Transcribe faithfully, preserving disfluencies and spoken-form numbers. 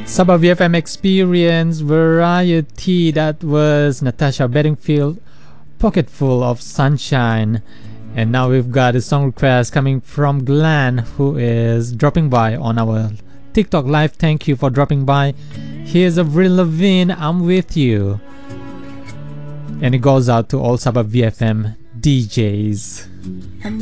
Sabah V F M Experience Variety. That was Natasha Bedingfield, Pocketful of Sunshine. And now we've got a song request coming from Glenn, who is dropping by on our TikTok live. Thank you for dropping by. Here's Avril Lavigne, I'm With You. And it goes out to all Sabah V F M D Js.